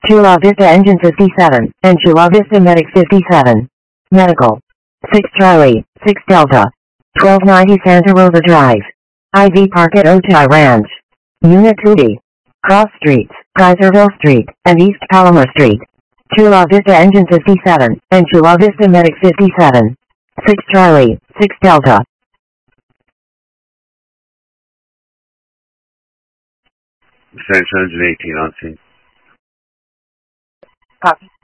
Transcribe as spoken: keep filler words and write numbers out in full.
Chula Vista Engine fifty-seven, and Chula Vista Medic fifty-seven. Medical. six Charlie, six Delta. twelve ninety Santa Rosa Drive. I V Park at Otay Ranch. Unit two D. Cross Streets, Kaiserville Street, and East Palomar Street. Chula Vista Engine fifty-seven, and Chula Vista Medic fifty-seven. six Charlie, six Delta. Section one eighteen on scene. Copy.